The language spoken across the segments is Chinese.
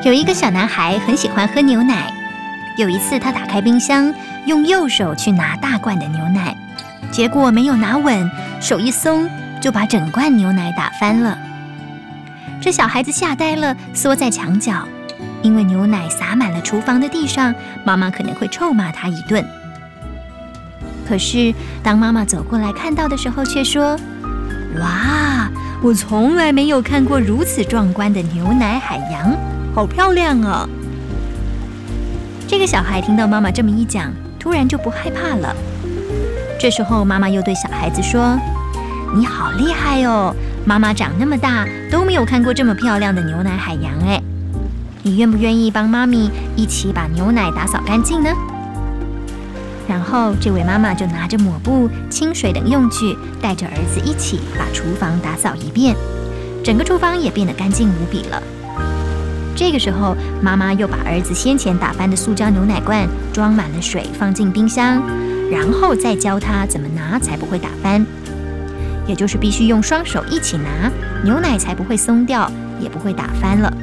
有一个小男孩很喜欢喝牛奶，有一次他打开冰箱，用右手去拿大罐的牛奶，结果没有拿稳，手一松就把整罐牛奶打翻了。这小孩子吓呆了，缩在墙角，因为牛奶洒满了厨房的地上，妈妈可能会臭骂他一顿。可是当妈妈走过来看到的时候，却说：哇，我从来没有看过如此壮观的牛奶海洋，好漂亮哦！这个小孩听到妈妈这么一讲，突然就不害怕了。这时候妈妈又对小孩子说：你好厉害哦，妈妈长那么大都没有看过这么漂亮的牛奶海洋哎，你愿不愿意帮妈咪一起把牛奶打扫干净呢？然后这位妈妈就拿着抹布、清水等用具，带着儿子一起把厨房打扫一遍，整个厨房也变得干净无比了。这个时候，妈妈又把儿子先前打翻的塑胶牛奶罐装满了水，放进冰箱，然后再教他怎么拿才不会打翻，也就是必须用双手一起拿，牛奶才不会松掉，也不会打翻了。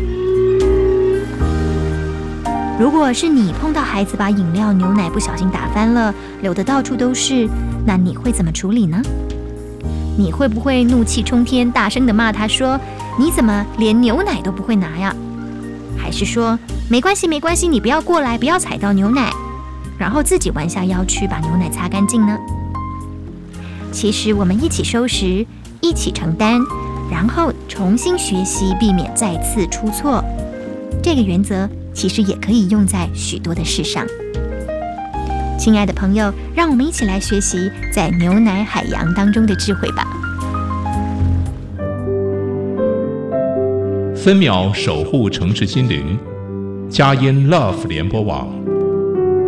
如果是你碰到孩子把饮料、牛奶不小心打翻了，流得到处都是，那你会怎么处理呢？你会不会怒气冲天，大声地骂他说：你怎么连牛奶都不会拿呀？还是说没关系没关系，你不要过来，不要踩到牛奶，然后自己弯下腰去把牛奶擦干净呢？其实我们一起收拾，一起承担，然后重新学习，避免再次出错，这个原则其实也可以用在许多的事上。亲爱的朋友，让我们一起来学习在牛奶海洋当中的智慧吧。 分秒守护城市心灵，佳音 Love 联播网。